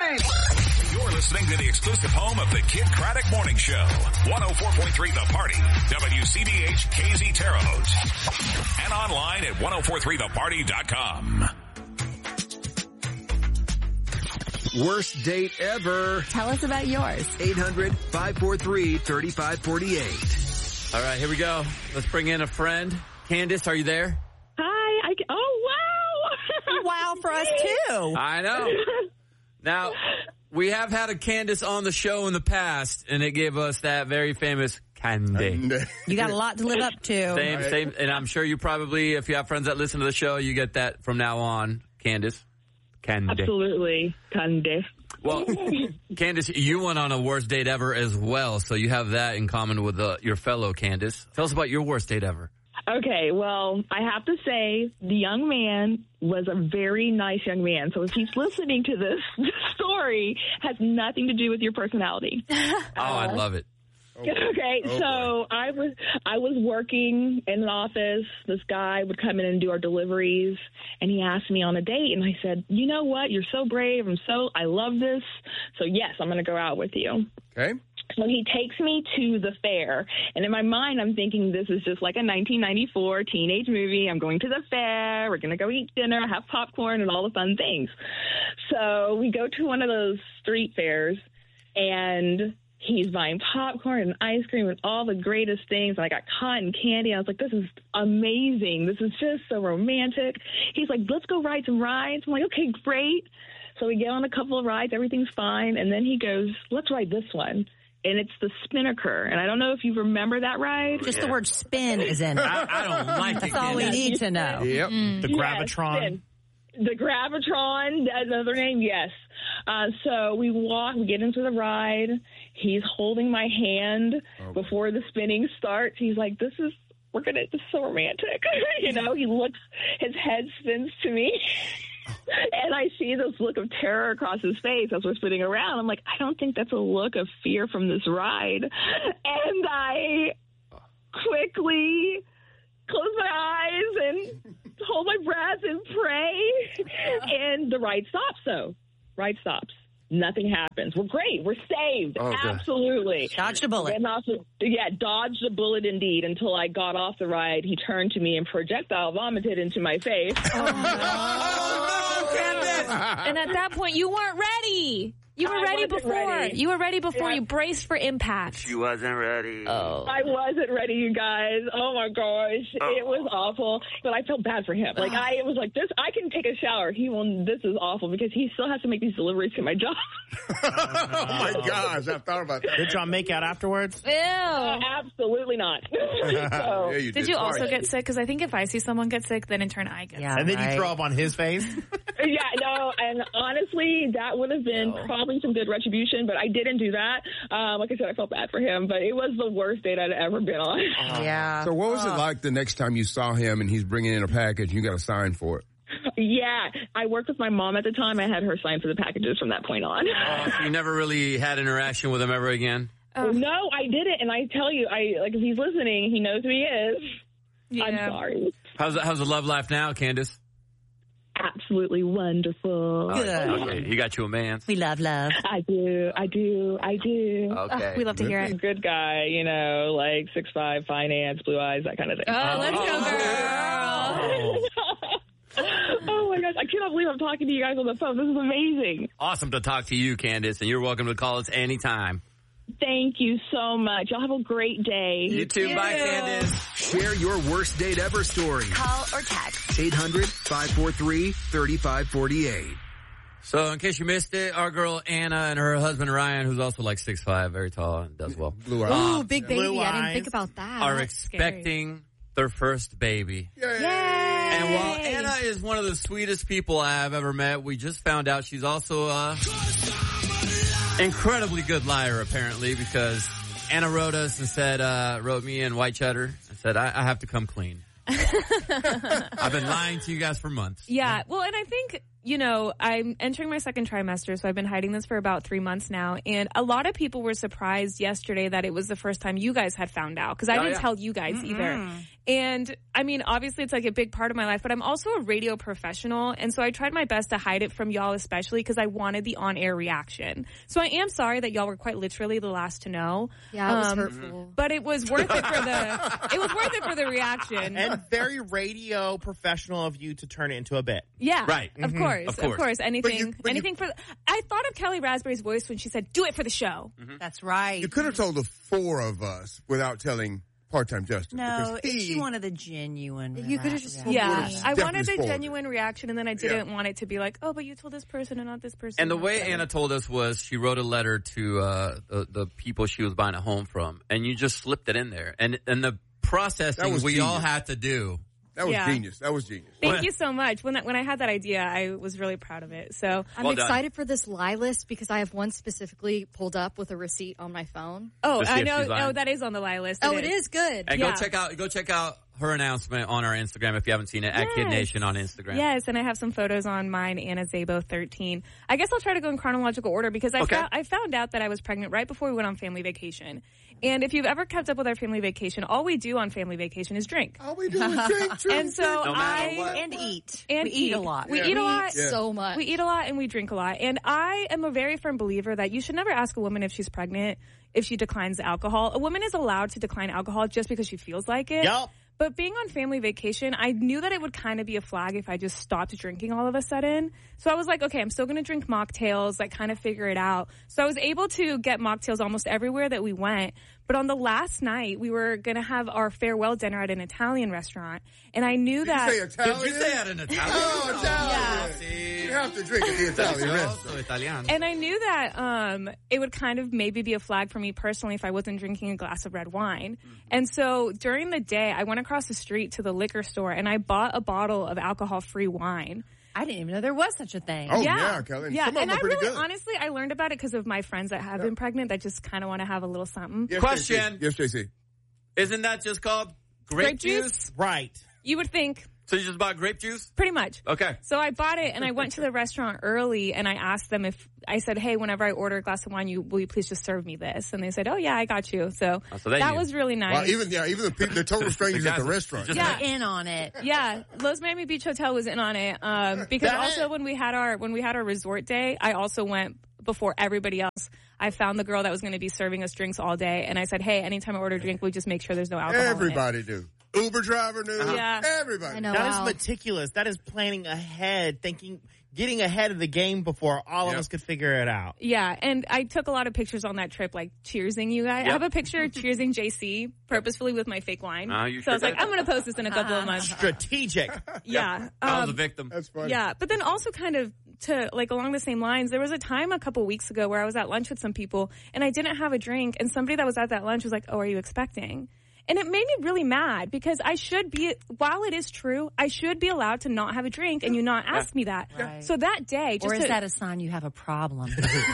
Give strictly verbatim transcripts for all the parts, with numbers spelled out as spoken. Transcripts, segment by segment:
morning. You're listening to the exclusive home of the Kid Craddock Morning Show. one oh four point three The Party. W C B H K Z Terre Haute. And online at ten forty-three the party dot com. Worst date ever. Tell us about yours. eight hundred, five four three, three five four eight. All right, here we go. Let's bring in a friend. Candace, are you there? Hi. I, oh, wow. Wow for us, too. I know. Now, we have had a Candace on the show in the past, and it gave us that very famous Candy. You got a lot to live up to. Same, same. And I'm sure you probably, if you have friends that listen to the show, you get that from now on, Candace. Candy. Absolutely. Candy. Well, Candace, you went on a worst date ever as well, so you have that in common with uh, your fellow Candace. Tell us about your worst date ever. Okay, well, I have to say the young man was a very nice young man. So if he's listening to this story, has nothing to do with your personality. Oh, I love it. Oh, okay, oh, so I was I was working in an office. This guy would come in and do our deliveries, and he asked me on a date, and I said, you know what? You're so brave. I'm so I love this. So yes, I'm going to go out with you. Okay. So he takes me to the fair, and in my mind, I'm thinking this is just like a nineteen ninety-four teenage movie. I'm going to the fair. We're going to go eat dinner, have popcorn, and all the fun things. So we go to one of those street fairs, and he's buying popcorn and ice cream and all the greatest things. And I got cotton candy. I was like, this is amazing. This is just so romantic. He's like, let's go ride some rides. I'm like, okay, great. So we get on a couple of rides. Everything's fine. And then he goes, let's ride this one. And it's the Spinnaker. And I don't know if you remember that ride. Just yeah. The word spin is in it. I, I don't like That's it. That's all we need to know. Yep. Mm. The Gravitron. Yes, the Gravitron, another name, yes. Uh, so we walk, we get into the ride. He's holding my hand oh, before the spinning starts. He's like, this is, we're going to, this is so romantic. You know, he looks, his head spins to me. And I see this look of terror across his face as we're spinning around. I'm like, I don't think that's a look of fear from this ride. And I quickly close my eyes and hold my breath and pray. And the ride stops, though. Ride stops. Nothing happens. We're great. We're saved. Oh, Absolutely. Dodged a bullet. And also, yeah, dodged a bullet indeed until I got off the ride. He turned to me and projectile vomited into my face. Oh, no. And at that point, you weren't ready. You were I ready wasn't before. Ready. You were ready before. Yeah. You braced for impact. She wasn't ready. Oh. I wasn't ready, you guys. Oh, my gosh. Oh. It was awful. But I felt bad for him. Like, I it was like, this, I can take a shower. He will, this is awful because he still has to make these deliveries to my job. Oh, my gosh. I thought about that. Did y'all make out afterwards? Ew. Uh, absolutely not. so, yeah, you did, did you also get sick? Because I think if I see someone get sick, then in turn I get yeah, sick. And then right. you throw up on his face? Yeah, no, and honestly, that would have been no. probably some good retribution, but I didn't do that. Um, like I said, I felt bad for him, but it was the worst date I'd ever been on. Uh, yeah. So what was uh. it like the next time you saw him and he's bringing in a package and you got to sign for it? Yeah, I worked with my mom at the time. I had her sign for the packages from that point on. Oh, so you never really had interaction with him ever again? Oh. No, I didn't, and I tell you, I like if he's listening, he knows who he is. Yeah. I'm sorry. How's the, how's the love life now, Candace? Absolutely wonderful. Good. Okay, you got you a man. We love love. I do, I do, I do. Okay. Oh, we love to hear it. Good guy, you know, like six five, finance, blue eyes, that kind of thing. Oh, let's go, girl. Oh my gosh, I cannot believe I'm talking to you guys on the phone. This is amazing. Awesome to talk to you, Candace, and you're welcome to call us anytime. Thank you so much. Y'all have a great day. You too. You Bye, too. Candace. Share your worst date ever story. Call or text. eight hundred, five four three, three five four eight. So in case you missed it, our girl Anna and her husband Ryan, who's also like six five, very tall and does well. Blue eyes. Ooh, big baby. Blue I didn't eyes. think about that. Are That's expecting scary. Their first baby. Yay. Yay. And while Anna is one of the sweetest people I've ever met, we just found out she's also a incredibly good liar, apparently, because Anna wrote us and said, uh, wrote me and White Cheddar and said, I, I have to come clean. I've been lying to you guys for months. Yeah. Well, and I think, you know, I'm entering my second trimester, so I've been hiding this for about three months now. And a lot of people were surprised yesterday that it was the first time you guys had found out, because I Oh, didn't yeah. tell you guys Mm-mm. either. And I mean, obviously it's like a big part of my life, but I'm also a radio professional. And so I tried my best to hide it from y'all, especially because I wanted the on-air reaction. So I am sorry that y'all were quite literally the last to know. Yeah, it was Um, hurtful. But it was worth it for the, it was worth it for the reaction. And very radio professional of you to turn it into a bit. Yeah, Right. Of Mhm. course, Of of course. course. Anything, you- but you- anything for. I thought of Kelly Raspberry's voice when she said, "Do it for the show." That's right. You could have told the four of us without telling part-time Justin. No, because she wanted the genuine. You could have just told Yeah, me. would've I definitely wanted the spoiled it. genuine reaction, and then I didn't want it to be like, "Oh, but you told this person and not this person." And the way Whatever. Anna told us was she wrote a letter to uh, the, the people she was buying a home from, and you just slipped it in there. And and the processing That was we all genius. had to do. That was Yeah. genius. That was genius. Thank What? you so much. When that, when I had that idea, I was really proud of it. So, I'm Well done. excited for this lie list because I have one specifically pulled up with a receipt on my phone. oh, To see I if know. she's lying. Oh, that is on the lie list. Oh, it is good. And Yeah. go check out go check out her announcement on our Instagram if you haven't seen it at Kid Yes. Nation on Instagram. Yes, and I have some photos on mine, Anna Zabo thirteen. I guess I'll try to go in chronological order because I, Okay. fou- I found out that I was pregnant right before we went on family vacation. And if you've ever kept up with our family vacation, all we do on family vacation is drink. All we do is drink, drink, And so No matter I what. and eat. and we eat a lot. We Yeah. eat a We lot. eat so much. We eat a lot and we drink a lot. And I am a very firm believer that you should never ask a woman if she's pregnant if she declines alcohol. A woman is allowed to decline alcohol just because she feels like it. Yup. But being on family vacation, I knew that it would kind of be a flag if I just stopped drinking all of a sudden. So I was like, okay, I'm still going to drink mocktails, like kind of figure it out. So I was able to get mocktails almost everywhere that we went. But on the last night, we were going to have our farewell dinner at an Italian restaurant. And I knew Did that. you say Italian? Did you say at an Italian? Oh, Italian. see. You have to drink at the Italian restaurant. Also Italiano. And I knew that um, it would kind of maybe be a flag for me personally if I wasn't drinking a glass of red wine. Mm-hmm. And so during the day, I went across the street to the liquor store and I bought a bottle of alcohol-free wine. I didn't even know there was such a thing. Oh, yeah, Kelly. Yeah, Some of and them I are pretty really, good. honestly, I learned about it because of my friends that have been pregnant that just kind of want to have a little something. Yes, Question. J C. Yes, J C. Isn't that just called grape, Grape juice? juice? Right. You would think, So you just bought grape juice? pretty much. Okay. So I bought it and I went to the restaurant early and I asked them if, I said, hey, whenever I order a glass of wine, you will you please just serve me this? And they said, oh yeah, I got you. So, Oh, so they that knew. was really nice. Well, even yeah, even the people, the total strangers at the Exactly. restaurant. Just- Yeah. In on it. Yeah, Los Miami Beach Hotel was in on it um, because That- also when we had our when we had our resort day, I also went before everybody else. I found the girl that was going to be serving us drinks all day, and I said, "Hey, anytime I order a drink, we just make sure there's no alcohol." in it." Everybody do. Uber driver knew. Yeah. Everybody. I know. That is wow. meticulous. That is planning ahead, thinking, getting ahead of the game before all of Yep. us could figure it out. Yeah, and I took a lot of pictures on that trip, like cheersing you guys. I Yep. have a picture cheersing J C purposefully with my fake wine. Ah, you so I was sure like, did. I'm going to post this in a couple of months. Strategic. Yeah. I was Um, a victim. That's funny. Yeah, but then also kind of to like along the same lines, there was a time a couple weeks ago where I was at lunch with some people and I didn't have a drink and somebody that was at that lunch was like, oh, are you expecting? And it made me really mad because I should be, while it is true, I should be allowed to not have a drink and you not ask me that. Right. So that day, just Or is to, that a sign you have a problem?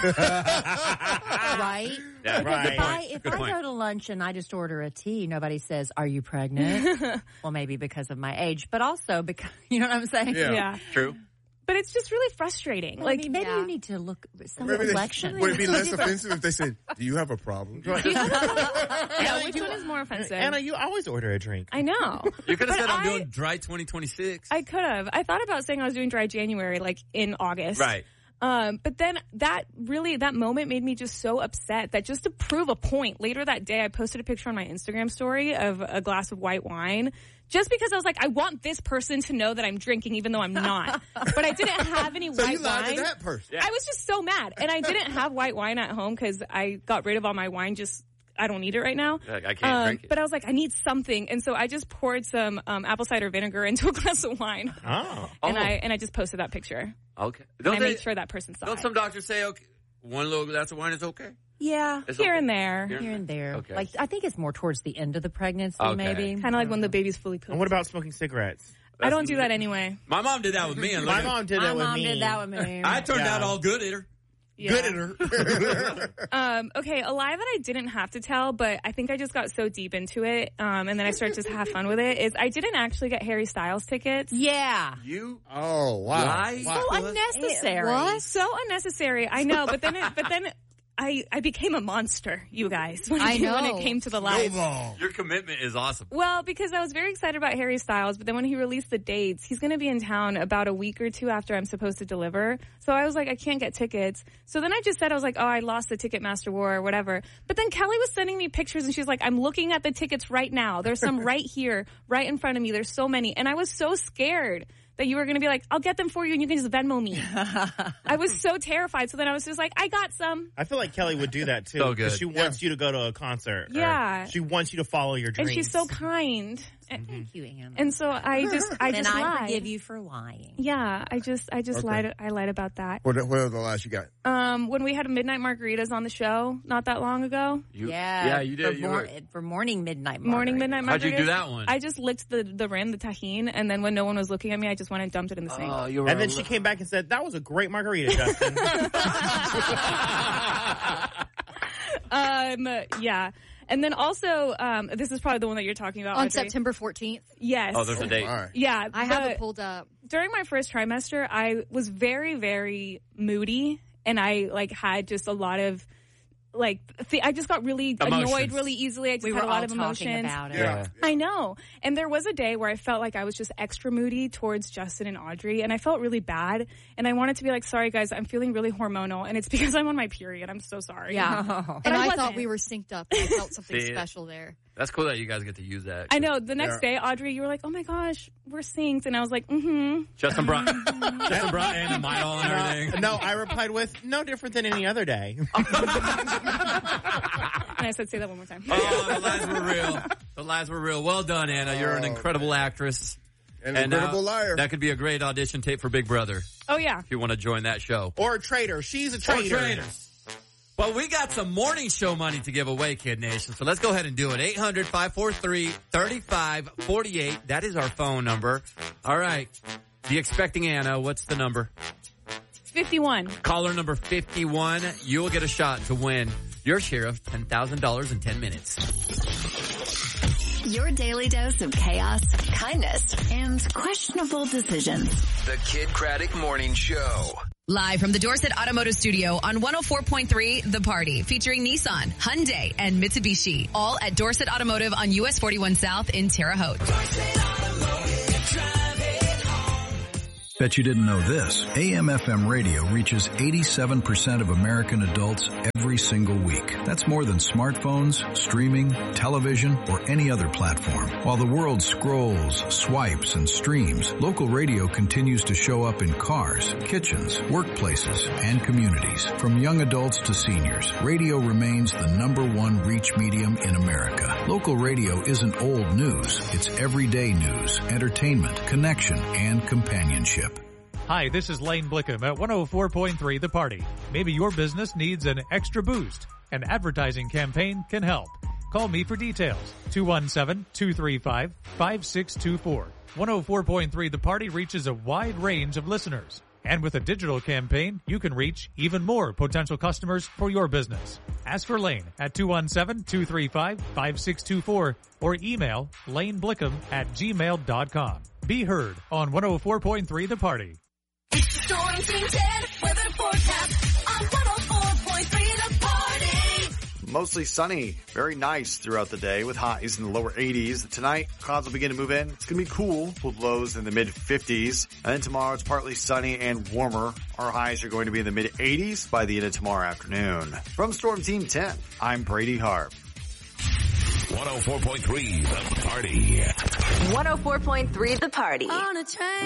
right? Yeah, Because right. if I, if Good I point. go to lunch and I just order a tea, nobody says, are you pregnant? Well, maybe because of my age, but also because, you know what I'm saying? Yeah. yeah. True. But it's just really frustrating. Well, like, I mean, maybe yeah. you need to look some Maybe they- reflection. would it be less offensive if they said, "Do you have a problem?" yeah, which one is more offensive? Anna, you always order a drink. I know. You could have But said I'm I- doing dry twenty twenty-six. I could have. I thought about saying I was doing dry January, like in August. Right. Um, but then that really, that moment made me just so upset that just to prove a point, later that day I posted a picture on my Instagram story of a glass of white wine. Just because I was like, I want this person to know that I'm drinking even though I'm not. But I didn't have any So white you lied wine. to that person. I was just so mad. And I didn't have white wine at home because I got rid of all my wine just I don't need it right now. Like, I can't um, drink it. But I was like, I need something. And so I just poured some um, apple cider vinegar into a glass of wine. Oh. And Oh. I and I just posted that picture. Okay. And Don't I they, made sure that person saw don't it. some doctors say, okay, one little glass of wine is okay? Yeah, It's here okay. and there. Here Here and there. Okay. Like, I think it's more towards the end of the pregnancy, Okay. maybe. Kind of like when the baby's fully pooped. And what about smoking cigarettes? I don't do that anyway. My mom did that with me. And My look at- mom did My that with mom me. did that with me. I turned Yeah. out all good at her. Yeah. Good at her. um, okay, a lie that I didn't have to tell, but I think I just got so deep into it, um, and then I started to have fun with it, is I didn't actually get Harry Styles tickets. Yeah. You? Oh, wow. Lie? wow. So unnecessary. What? So unnecessary. I know, but then it, but then I, I became a monster, you guys, when, I it, know. when it came to the live. Your commitment is awesome. Well, because I was very excited about Harry Styles, but then when he released the dates, he's going to be in town about a week or two after I'm supposed to deliver. So I was like, I can't get tickets. So then I just said, I was like, oh, I lost the Ticketmaster war or whatever. But then Kelly was sending me pictures and she's like, I'm looking at the tickets right now. There's some right here, right in front of me. There's so many. And I was so scared that you were going to be like, I'll get them for you and you can just Venmo me. I was so terrified. So then I was just like, I got some. I feel like Kelly would do that too. So good. Because she wants you to go to a concert. or Yeah. She wants you to follow your dreams. And she's so kind. And, Thank you, Anna. and so I just, I and just I lied. forgive you for lying. Yeah, I just, I just Okay. lied. I lied about that. What, what are the lies you got? Um, when we had Midnight Margaritas on the show not that long ago, You, Yeah. Yeah, you did. For, You mor- were, for morning midnight. morning Midnight Margaritas. How'd you do that one? I just licked the the rim, the tahine, and then when no one was looking at me, I just went and dumped it in the sink. oh, you were And then a she li- came back and said, that was a great margarita, Justin. um, yeah. And then also, um, this is probably the one that you're talking about, On Audrey. September fourteenth. Yes. Oh, there's a date. All right. Yeah. I have the- it pulled up. During my first trimester, I was very, very moody, and I like had just a lot of like th- I just got really Emotions. annoyed really easily. I just We had were a lot all of talking emotions. about it. Yeah. I know. And there was a day where I felt like I was just extra moody towards Justin and Audrey, and I felt really bad. And I wanted to be like, sorry guys, I'm feeling really hormonal, and it's because I'm on my period. I'm so sorry. Yeah. Oh. But And I I, wasn't. thought we were synced up. I felt something See, special there. That's cool that you guys get to use that. I know. The next day, Audrey, you were like, oh my gosh, we're synced. And I was like, mm-hmm. Justin brought, Justin brought in a mile and everything. No, I replied with, no different than any other day. And I said, say that one more time. Oh, the lies were real. The lies were real. Well done, Anna. You're an Oh, incredible actress. And an uh, incredible liar. That could be a great audition tape for Big Brother Oh, yeah. if you want to join that show. Or a traitor. She's a traitor. Well, we got some morning show money to give away, Kid Nation. So let's go ahead and do it. eight hundred, five four three, three five four eight. That is our phone number. All right. The Expecting Anna, what's the number? fifty-one. Caller number fifty-one. You will get a shot to win your share of ten thousand dollars in ten minutes. Your daily dose of chaos, kindness, and questionable decisions. The Kid Craddock Morning Show. Live from the Dorset Automotive Studio on one oh four point three The Party, featuring Nissan, Hyundai, and Mitsubishi. All at Dorset Automotive on U S forty-one South in Terre Haute. Bet you didn't know this. A M F M radio reaches eighty-seven percent of American adults every single week. That's more than smartphones, streaming, television, or any other platform. While the world scrolls, swipes, and streams, local radio continues to show up in cars, kitchens, workplaces, and communities. From young adults to seniors, radio remains the number one reach medium in America. Local radio isn't old news. It's everyday news, entertainment, connection, and companionship. Hi, this is Lane Blickham at one oh four point three The Party. Maybe your business needs an extra boost. An advertising campaign can help. Call me for details. two one seven, two three five, five six two four. one oh four point three The Party reaches a wide range of listeners. And with a digital campaign, you can reach even more potential customers for your business. Ask for Lane at two one seven, two three five, five six two four or email laneblickham at gmail dot com. Be heard on one oh four point three The Party. Storm Team ten, weather forecast on one oh four point three The Party. Mostly sunny, very nice throughout the day with highs in the lower eighties. Tonight, clouds will begin to move in. It's going to be cool with lows in the mid fifties. And then tomorrow, it's partly sunny and warmer. Our highs are going to be in the mid eighties by the end of tomorrow afternoon. From Storm Team ten, I'm Brady Harp. one oh four point three The Party. one oh four point three The Party. On a train.